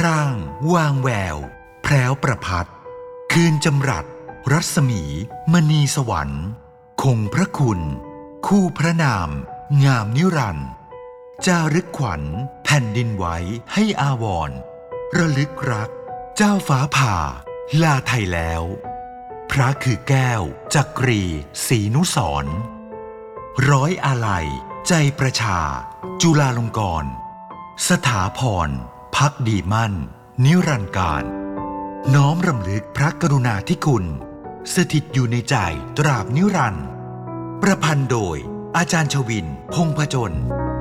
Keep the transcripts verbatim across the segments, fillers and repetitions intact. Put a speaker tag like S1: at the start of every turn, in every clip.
S1: ร่างวางแววแพรวประพัดคืนจำรัดรัศมีมณีสวรรค์คงพระคุณคู่พระนามงามนิรันดร์จารึกขวัญแผ่นดินไว้ให้อาวรณ์ระลึกรักเจ้าฟ้าผ่าลาไทยแล้วพระคือแก้วจักรีศรีนุสรณ์ร้อยอาลัยใจประชาจุฬาลงกรณ์สถาพรภักดีมั่นนิรันดร์การน้อมรำลึกพระกรุณาธิคุณสถิตอยู่ในใจตราบนิรันดร์ประพันธ์โดยอาจารย์ชวินพงษ์ผจญ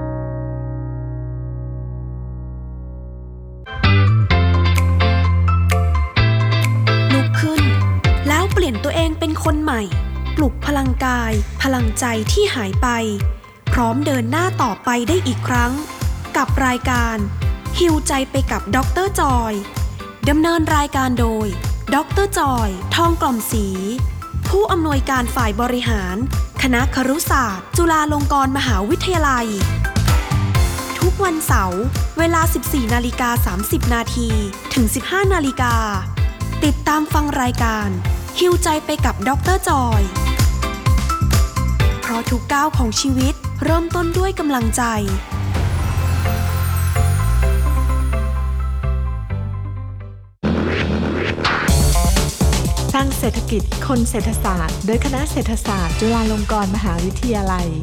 S2: ลุกขึ้นแล้วเปลี่ยนตัวเองเป็นคนใหม่ปลุกพลังกายพลังใจที่หายไปพร้อมเดินหน้าต่อไปได้อีกครั้งกับรายการฮีลใจไปกับดร.จอยดำเนินรายการโดยดร.จอยทองกล่อมศรีผู้อำนวยการฝ่ายบริหารคณะครุศาสตร์จุฬาลงกรณ์มหาวิทยาลัยทุกวันเสาร์เวลา สิบสี่นาฬิกาสามสิบนาทีถึง สิบห้านาฬิกาติดตามฟังรายการฮีลใจไปกับดร.จอยเพราะทุกก้าวของชีวิตเริ่มต้นด้วยกำลังใจ
S3: สร้างเศรษฐกิจคนเศรษฐศาสตร์โดยคณะเศรษฐศาสตร์จุฬาลงกรณ์มหาวิทยาลัย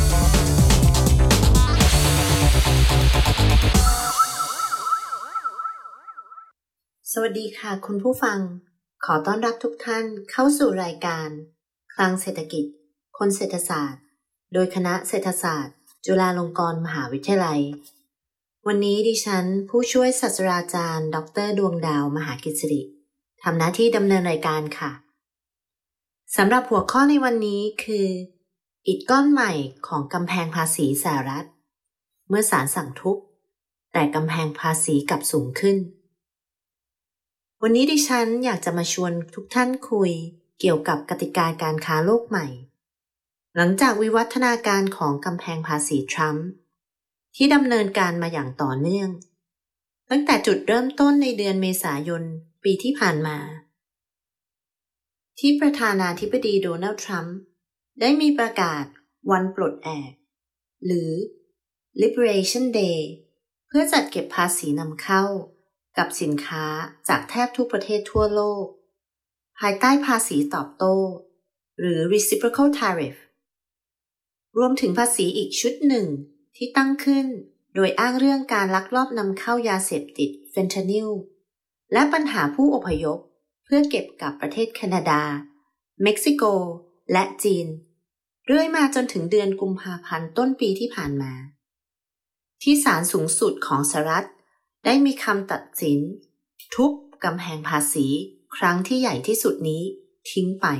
S4: สวัสดีค่ะคุณผู้ฟังขอต้อนรับทุกท่านเข้าสู่รายการคลังเศรษฐกิจคนเศรษฐศาสตร์โดยคณะเศรษฐศาสตร์จุฬาลงกรณ์มหาวิทยาลัยวันนี้ดิฉันผู้ช่วยศาสตราจารย์ดร.ดวงดาวมหากิจสิริทำหน้าที่ดำเนินรายการค่ะสำหรับหัวข้อในวันนี้คืออิฐก้อนใหม่ของกำแพงภาษีสหรัฐเมื่อศาลสั่งทุบแต่กำแพงภาษีกลับสูงขึ้นวันนี้ดิฉันอยากจะมาชวนทุกท่านคุยเกี่ยวกับกติกาการค้าโลกใหม่หลังจากวิวัฒนาการของกำแพงภาษีทรัมป์ที่ดำเนินการมาอย่างต่อเนื่องตั้งแต่จุดเริ่มต้นในเดือนเมษายนปีที่ผ่านมาที่ประธานาธิบดีโดนัลด์ทรัมป์ได้มีประกาศวันปลดแอกหรือ Liberation Day เพื่อจัดเก็บภาษีนำเข้ากับสินค้าจากแทบทุกประเทศทั่วโลกภายใต้ภาษีตอบโต้หรือ Reciprocal Tariff รวมถึงภาษีอีกชุดหนึ่งที่ตั้งขึ้นโดยอ้างเรื่องการลักลอบนำเข้ายาเสพติดเฟนทานิลและปัญหาผู้อพยพเพื่อเก็บกับประเทศแคนาดาเม็กซิโกและจีนเรื่อยมาจนถึงเดือนกุมภาพันธ์ต้นปีที่ผ่านมาที่ศาลสูงสุดของสหรัฐได้มีคำตัดสินทุบกำแพงภาษีครั้งที่ใหญ่ที่สุดนี้ทิ้งไป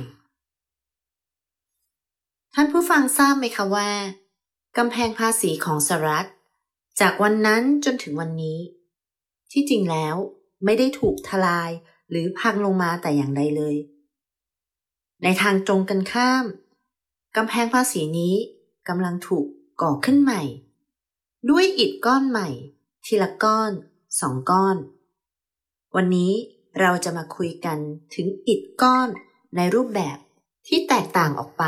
S4: ท่านผู้ฟังทราบไหมคะว่ากำแพงภาษีของสหรัฐจากวันนั้นจนถึงวันนี้ที่จริงแล้วไม่ได้ถูกทลายหรือพังลงมาแต่อย่างใดเลยในทางตรงกันข้ามกำแพงภาษีนี้กำลังถูกก่อขึ้นใหม่ด้วยอิฐก้อนใหม่ทีละก้อนสองก้อนวันนี้เราจะมาคุยกันถึงอิฐก้อนในรูปแบบที่แตกต่างออกไป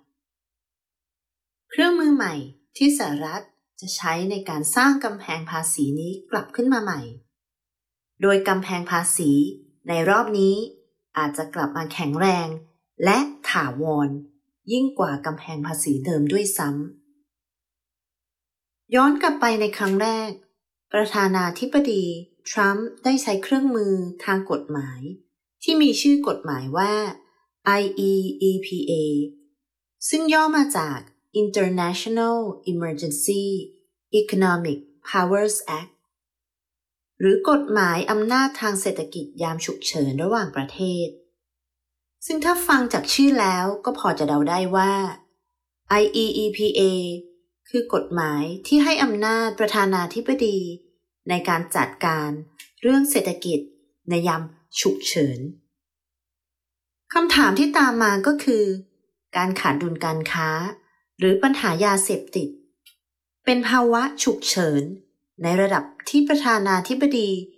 S4: เครื่องมือใหม่ที่สหรัฐจะใช้ในการสร้างกำแพงภาษีนี้กลับขึ้นมาใหม่โดยกำแพงภาษีในรอบนี้อาจจะกลับมาแข็งแรงและถาวรยิ่งกว่ากำแพงภาษีเดิมด้วยซ้ำย้อนกลับไปในครั้งแรกประธานาธิบดีทรัมป์ได้ใช้เครื่องมือทางกฎหมายที่มีชื่อกฎหมายว่า ไอ อี อี พี เอ ซึ่งย่อมาจาก International Emergency Economic Powers Act หรือกฎหมายอำนาจทางเศรษฐกิจยามฉุกเฉินระหว่างประเทศซึ่งถ้าฟังจากชื่อแล้วก็พอจะเดาได้ว่า ไอ อี อี พี เอ คือกฎหมายที่ให้อำนาจประธานาธิบดีในการจัดการเรื่องเศรษฐกิจในยามฉุกเฉินคำถามที่ตามมาก็คือการขาดดุลการค้าหรือปัญหายาเสพติดเป็นภาวะฉุกเฉินในระดับที่ประธานาธิบดี